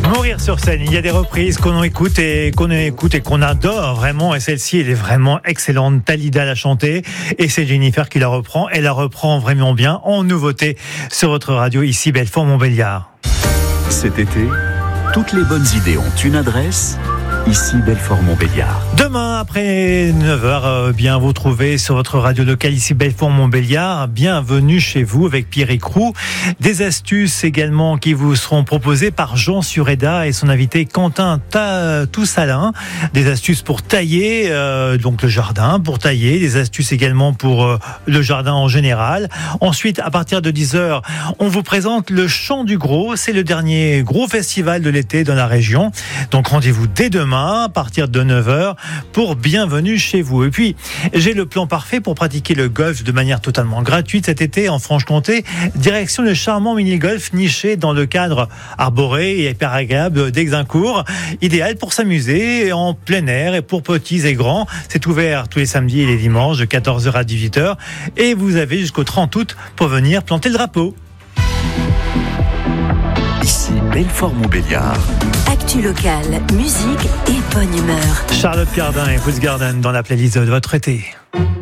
Mourir sur scène, il y a des reprises qu'on écoute et qu'on adore vraiment, et celle-ci elle est vraiment excellente. Dalida l'a chantée et c'est Jennifer qui la reprend. Elle la reprend vraiment bien en nouveauté sur votre radio ici Belfort-Montbéliard. Cet été, toutes les bonnes idées ont une adresse. Ici Belfort-Montbéliard. Demain après 9h, bien vous trouvez sur votre radio locale ici Belfort-Montbéliard. Bienvenue chez vous avec Pierre Écrou. Des astuces également qui vous seront proposées par Jean Sureda et son invité Quentin Toussalin. Des astuces pour tailler donc le jardin, pour tailler. Des astuces également pour le jardin en général. Ensuite, à partir de 10h, on vous présente le Chant du Gros. C'est le dernier gros festival de l'été dans la région. Donc rendez-vous dès demain à partir de 9h pour Bienvenue chez vous. Et puis, j'ai le plan parfait pour pratiquer le golf de manière totalement gratuite cet été en Franche-Comté. Direction le charmant mini-golf niché dans le cadre arboré et hyper agréable d'Exincourt. Idéal pour s'amuser en plein air et pour petits et grands. C'est ouvert tous les samedis et les dimanches de 14h à 18h. Et vous avez jusqu'au 30 août pour venir planter le drapeau. Ici Belfort-Montbéliard. Actu locale, musique et bonne humeur. Charlotte Cardin et Foods Garden dans la playlist de votre été.